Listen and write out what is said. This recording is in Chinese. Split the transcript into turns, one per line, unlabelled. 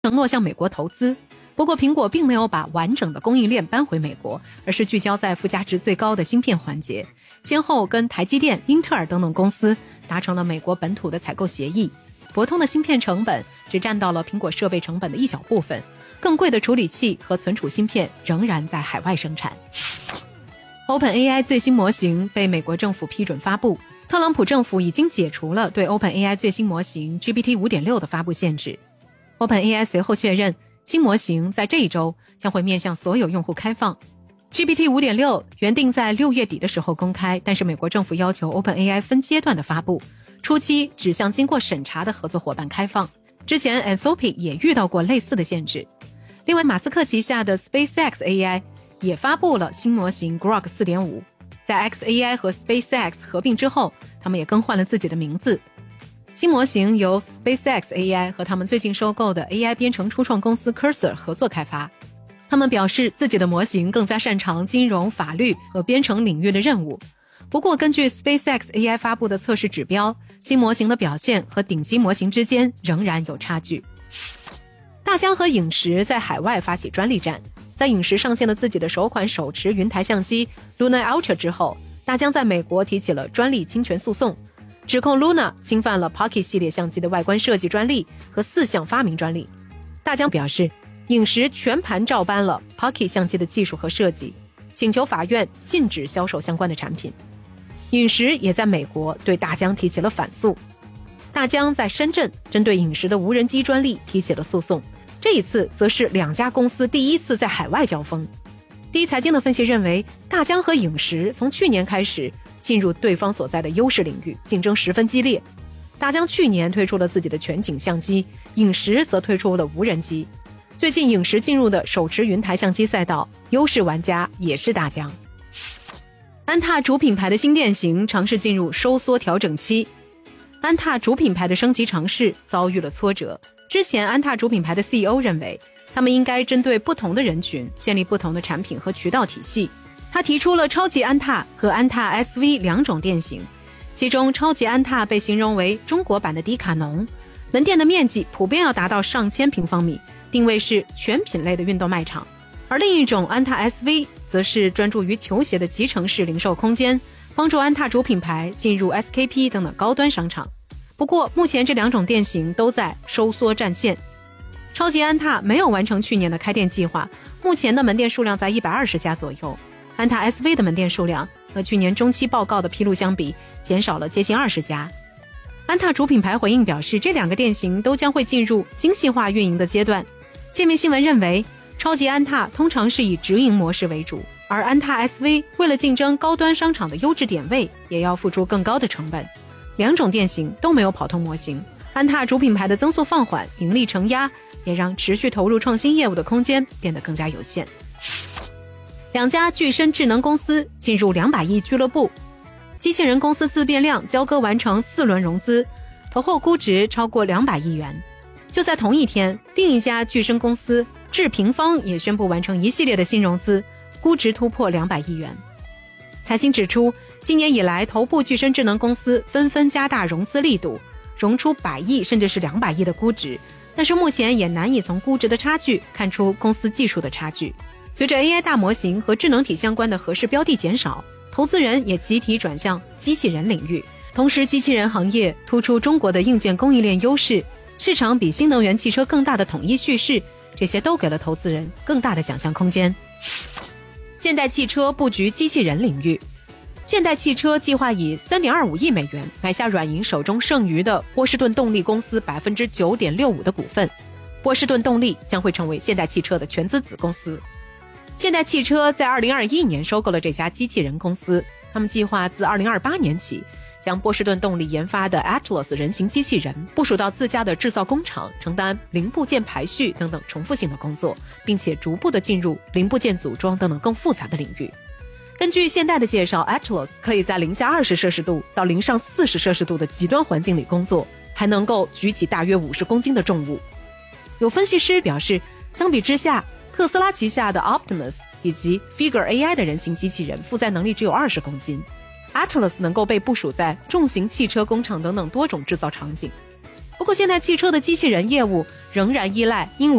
承诺向美国投资。不过苹果并没有把完整的供应链搬回美国，而是聚焦在附加值最高的芯片环节，先后跟台积电、英特尔等等公司达成了美国本土的采购协议。博通的芯片成本只占到了苹果设备成本的一小部分，更贵的处理器和存储芯片仍然在海外生产。OpenAI 最新模型被美国政府批准发布，特朗普政府已经解除了对 OpenAI 最新模型 GPT 5.6 的发布限制。OpenAI 随后确认，新模型在这一周将会面向所有用户开放。GPT 5.6 原定在6月底的时候公开，但是美国政府要求 OpenAI 分阶段的发布，初期只向经过审查的合作伙伴开放。之前 Anthropic 也遇到过类似的限制。另外，马斯克旗下的 SpaceX AI 也发布了新模型 Grok 4.5。在 XAI 和 SpaceX 合并之后，他们也更换了自己的名字。新模型由 SpaceX AI 和他们最近收购的 AI 编程初创公司 Cursor 合作开发。他们表示自己的模型更加擅长金融、法律和编程领域的任务。不过，根据 SpaceX AI 发布的测试指标，新模型的表现和顶级模型之间仍然有差距。大疆和影时在海外发起专利战。在影时上线了自己的首款手持云台相机 Luna Ultra 之后，大疆在美国提起了专利侵权诉讼，指控 Luna 侵犯了 Pocket 系列相机的外观设计专利和4项发明专利。大疆表示，影时全盘照搬了 Pocket 相机的技术和设计，请求法院禁止销售相关的产品。影时也在美国对大疆提起了反诉。大疆在深圳针对影时的无人机专利提起了诉讼，这一次则是两家公司第一次在海外交锋。第一财经的分析认为，大疆和影时从去年开始进入对方所在的优势领域，竞争十分激烈。大疆去年推出了自己的全景相机，影时则推出了无人机。最近影时进入的手持云台相机赛道，优势玩家也是大疆。安踏主品牌的新店型尝试进入收缩调整期。安踏主品牌的升级尝试遭遇了挫折。之前安踏主品牌的 CEO 认为，他们应该针对不同的人群建立不同的产品和渠道体系。他提出了超级安踏和安踏 SV 两种店型，其中超级安踏被形容为中国版的迪卡侬，门店的面积普遍要达到上千平方米，定位是全品类的运动卖场。而另一种安踏 SV 则是专注于球鞋的集成式零售空间，帮助安踏主品牌进入 SKP 等等高端商场。不过目前这两种店型都在收缩战线。超级安踏没有完成去年的开店计划，目前的门店数量在120家左右。安踏 SV 的门店数量和去年中期报告的披露相比，减少了接近20家。安踏主品牌回应表示，这两个店型都将会进入精细化运营的阶段。界面新闻认为，超级安踏通常是以直营模式为主，而安踏 SV 为了竞争高端商场的优质点位，也要付出更高的成本。两种店型都没有跑通模型，安踏主品牌的增速放缓，盈利承压，也让持续投入创新业务的空间变得更加有限。两家具身智能公司进入200亿俱乐部。机器人公司自变量交割完成4轮融资，投后估值超过200亿元。就在同一天，另一家具身公司智平方也宣布完成一系列的新融资，估值突破200亿元。财新指出，今年以来头部具身智能公司纷纷加大融资力度，融出100亿甚至是200亿的估值，但是目前也难以从估值的差距看出公司技术的差距。随着 AI 大模型和智能体相关的合适标的减少，投资人也集体转向机器人领域。同时，机器人行业突出中国的硬件供应链优势，市场比新能源汽车更大的统一叙事，这些都给了投资人更大的想象空间。现代汽车布局机器人领域。现代汽车计划以 3.25 亿美元买下软银手中剩余的波士顿动力公司 9.65% 的股份，波士顿动力将会成为现代汽车的全资子公司。现代汽车在2021年收购了这家机器人公司，他们计划自2028年起将波士顿动力研发的 Atlas 人形机器人部署到自家的制造工厂，承担零部件排序等等重复性的工作，并且逐步的进入零部件组装等等更复杂的领域。根据现代的介绍， Atlas 可以在零下20摄氏度到零上40摄氏度的极端环境里工作，还能够举起大约50公斤的重物。有分析师表示，相比之下，特斯拉旗下的 Optimus 以及 Figure AI 的人形机器人负载能力只有20公斤， Atlas 能够被部署在重型汽车工厂等等多种制造场景。 不过现代汽车的机器人业务仍然依赖英文